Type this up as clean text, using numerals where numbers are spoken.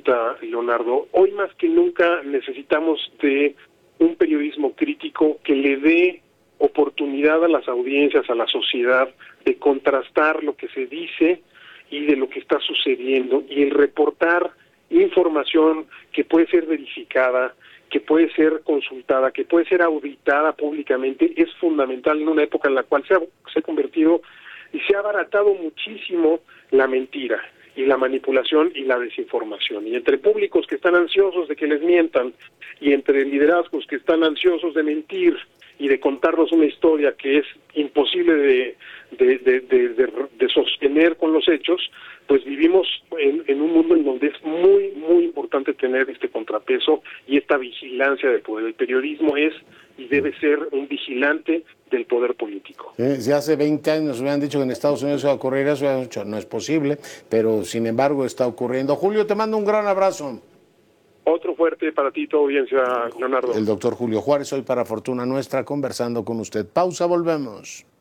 pregunta, Leonardo. Hoy más que nunca necesitamos de un periodismo crítico que le dé oportunidad a las audiencias, a la sociedad, de contrastar lo que se dice y de lo que está sucediendo, y el reportar información que puede ser verificada, que puede ser consultada, que puede ser auditada públicamente, es fundamental en una época en la cual se ha convertido y se ha abaratado muchísimo la mentira y la manipulación y la desinformación. Y entre públicos que están ansiosos de que les mientan, y entre liderazgos que están ansiosos de mentir y de contarnos una historia que es imposible de sostener con los hechos, pues vivimos en un mundo en donde es muy, muy importante tener este contrapeso y esta vigilancia del poder. El periodismo es y debe ser un vigilante del poder político. Si hace 20 años nos hubieran dicho que en Estados Unidos iba a ocurrir eso, hubieran dicho, no es posible, pero sin embargo está ocurriendo. Julio, te mando un gran abrazo. Otro fuerte para ti, tu audiencia, Leonardo. El doctor Julio Juárez, hoy para Fortuna Nuestra, conversando con usted. Pausa, volvemos.